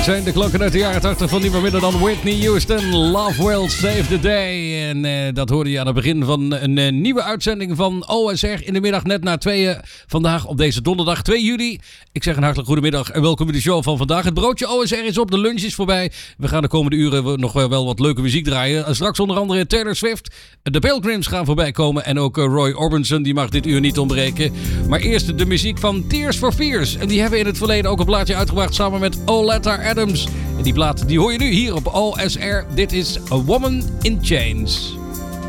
zijn de klokken uit de jaren 80 van niemand minder dan Whitney Houston. Love Will Save the Day. En dat hoorde je aan het begin van een nieuwe uitzending van OSR in de middag net na 2 vandaag op deze donderdag 2 juli. Ik zeg een hartelijk goedemiddag en welkom bij de show van vandaag. Het broodje OSR is op, de lunch is voorbij. We gaan de komende uren nog wel wat leuke muziek draaien. Straks onder andere Taylor Swift. De Pilgrims gaan voorbij komen en ook Roy Orbison, die mag dit uur niet ontbreken. Maar eerst de muziek van Tears for Fears. En die hebben in het verleden ook een plaatje uitgebracht samen met Oleta Adams. En die plaat die hoor je nu hier op OSR. Dit is A Woman in Chains.